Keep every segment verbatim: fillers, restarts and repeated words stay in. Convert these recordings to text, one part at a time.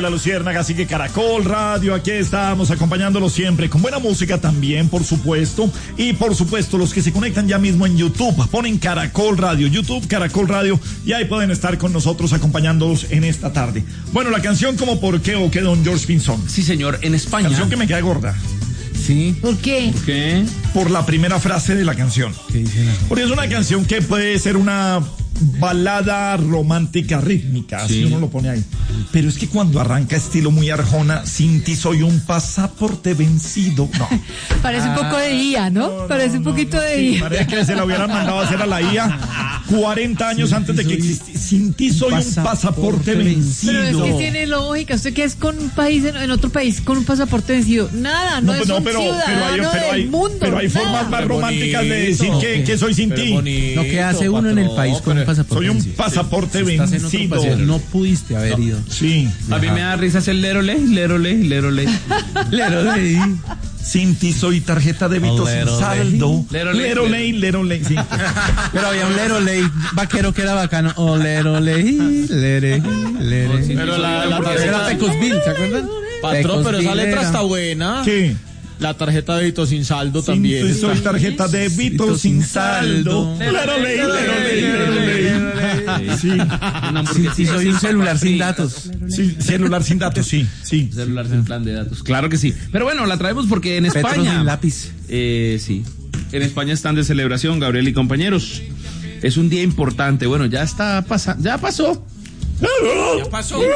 La Luciérnaga, sigue Caracol Radio, aquí estamos acompañándolos siempre con buena música también, por supuesto, y por supuesto los que se conectan ya mismo en YouTube, ponen Caracol Radio, YouTube, Caracol Radio, y ahí pueden estar con nosotros acompañándolos en esta tarde. Bueno, la canción como ¿Por qué o qué, don George Pinzón? Sí, señor, en España. Canción que me queda gorda. Sí. ¿Por qué? ¿Por qué? Por la primera frase de la canción. ¿Qué dice la... Porque es una canción que puede ser una balada romántica rítmica, Sí. si uno lo pone ahí. Pero es que cuando arranca estilo muy Arjona, sin ti soy un pasaporte vencido. No. Parece un poco de I A, ¿no? No, no, Parece un no, poquito no, de sí, I A. parece que se la hubieran mandado a hacer a la I A cuarenta años Sin antes ti de que soy existiera. Sin ti soy un pasaporte pasaporte vencido. Pero es que tiene lógica. ¿Usted qué es con un país, en, en otro país, con un pasaporte vencido? Nada, no, No, es no, un pero, pero ciudadano hay, pero del hay, mundo. pero hay nada. formas más Pero románticas de decir bonito. que, que soy sin Pero ti. bonito, Lo que hace uno en el patrón, país con un pero- pasaporte. Soy un vencido. pasaporte Si estás en otro vencido. país, no pudiste haber ido. Sí. A mí me da risa el lerole, lerole, lerole. Lerole. Sin ti soy tarjeta de débito sin Lerole. saldo. Lerole. Lerole, lerole, sí. Pero había un lerole vaquero que era bacano. Oh, lerole, lere, lere. Pero la, la Era tarjeta, Pecosville, ¿se acuerdan? patrón, pero esa letra está buena. ¿Qué? La tarjeta de débito sin saldo Sin también. ti soy tarjeta de débito sin saldo. Lerole, lerole, lerole. Sí. Una Sí, sí, soy un celular sin datos. Sí, celular sin datos, sí, sí. Celular sin plan de datos. Claro que sí. Pero bueno, la traemos porque en Petro España. sin lápiz. Eh, sí. En España están de celebración, Gabriel y compañeros. Es un día importante. Bueno, ya está pasando. Ya pasó. ¿Qué pasó? O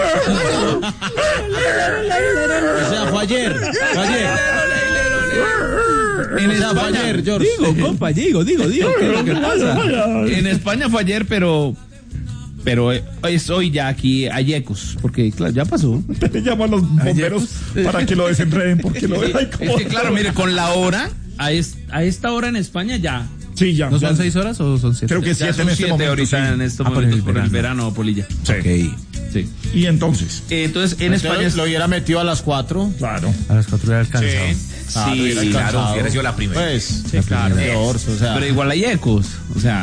sea, fue ayer. Fue ayer. En O sea, fue España. ayer, George. Digo, compa, digo, digo, digo, ¿qué es lo que pasa? En España fue ayer, pero. Pero eh, es hoy ya aquí a Yecos. Porque, claro, ya pasó. Te llamo a los bomberos para que lo desenreden, porque lo ven ahí Es como... que, claro, mire, con la hora, a, es- a esta hora en España ya. Sí, ya. ¿No ya. son seis horas o son siete? Creo que Ya siete son en este siete momento. ahorita sí. en estos Ah, por momentos el por el verano. verano, Polilla. Sí. Ok. Sí. Y entonces, Eh, Entonces, en España. Entonces, lo hubiera metido a las cuatro. claro. A las cuatro hubiera alcanzado. Claro, Sí, hubiera claro, alcanzado. hubiera sido la primera. Pues, sí, claro. George, o sea. Pero igual hay ecos. O sea.